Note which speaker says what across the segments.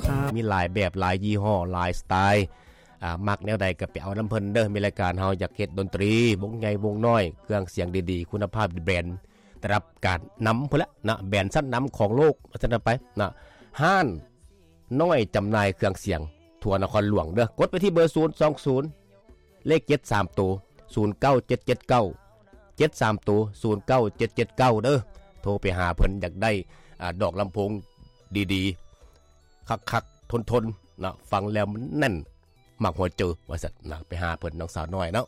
Speaker 1: มีหลายแบบหลายยี่ห้อหลายสไตล์มักแนวใดก็ไปเอาน้ำเพิ่นเด้อมีรายการเฮาอยากเฮ็ดดนตรีวงใหญ่วงน้อยเครื่องเสียงดีๆคุณภาพแบรนด์ได้รับการนำพุ่นละนะแบรนด์ชั้นนำของโลกว่าซั่นไปนะห้านน้อยจำหน่ายเครื่องเสียงทั่วนครหลวงเด้อกดไปที่เบอร์020เลข73ตัว09779 73ตัว09779เด้อโทรไปหาเพิ่นอยากได้ดอกลำโพงดีๆคักๆทนๆนะฟังแล้วมันแน่นมักหัวเจอว่าซั่นนะไปหาเพิ่นน้องสาวน้อยเนาะ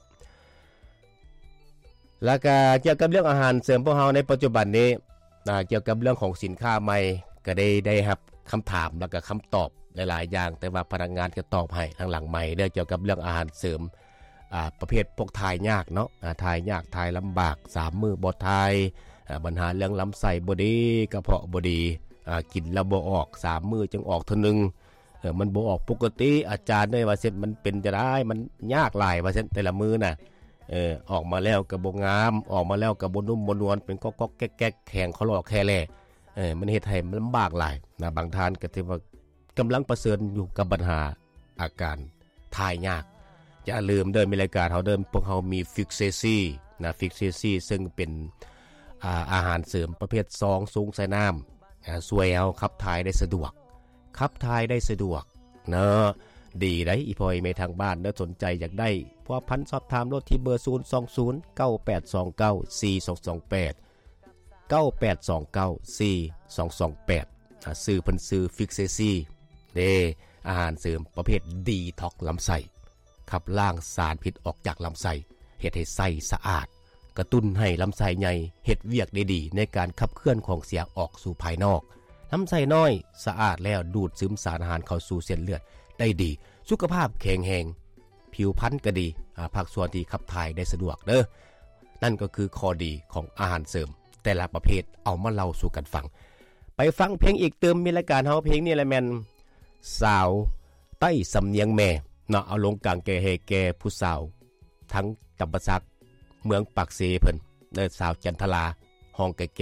Speaker 1: แล้วก็เกี่ยวกับเรื่องอาหารเสริมพวกเฮาในปัจจุบันนี้เกี่ยวกับเรื่องของสินค้าใหม่ก็ได้รับคำถามแล้วก็คำตอบหลายๆอย่างแต่ว่าพนักงานก็ตอบให้ทางหลังใหม่เกี่ยวกับเรื่องอาหารเสริมประเภทพวกทายยากเนาะทายยากทายลำบาก3มื้อบ่ทายปัญหาเรื่องลำไส้บ่ดีกระเพาะบ่ดีกินแล้วบ่ออก3มื้อจึงออกเท่านึงมันบ่ออกปกติอาจารย์ได้ว่าเส้นมันเป็นจะได้มันยากหลายว่าเส้นแต่ละมื้อน่ะออกมาแล้วก็บ่งามออกมาแล้วก็บ่นุ่มบ่นวลเป็นก๊อกๆแก๊กๆแข็งคลอแค่แลมันเฮ็ดให้มันลำบากหลายนะบางท่านก็ถือว่ากำลังประเสริญอยู่กับปัญหาอาการทายยากอย่าลืมเดินมีรายการเฮาเดิมพวกเฮามีฟิกเซซี่นะฟิกเซซี่ซึ่งเป็นอาหารเสริมประเภทซองสูงใส่น้ำช่วยเอาขับถ่ายได้สะดวกเนาะดีได้อีพ่อแม่ทางบ้านเด้อสนใจอยากได้พอพันสอบถามรถที่เบอร์02098294228 98294228ซื้อเพิ่นซื้อฟิกเซซี่เด้อาหารเสริมประเภทดีท็อกลำไส้ขับล้างสารพิษออกจากลำไส้เฮ็ดให้ไส้สะอาดกระตุ้นให้ลำไส้ใหญ่เฮ็ดเวียกได้ดีในการขับเคลื่อนของเสียออกสู่ภายนอกลำไส้น้อยสะอาดแล้วดูดซึมสารอาหารเข้าสู่เส้นเลือดได้ดีสุขภาพแข็งแรงผิวพรรณก็ดีภาคส่วนที่ขับถ่ายได้สะดวกเด้อนั่นก็คือข้อดีของอาหารเสริมแต่ละประเภทเอามาเล่าสู่กันฟังไปฟังเพลงอีกเติมมีรายการเฮาเพลงนี่แหละแม่นสาวใต้สำเนียงแม่เนาะเอาลงกลางแก่เฮแก่ผู้สาวทั้งตำบะซักเมืองปากเสเพิ่นเด้อสาวจันทราห้องแก่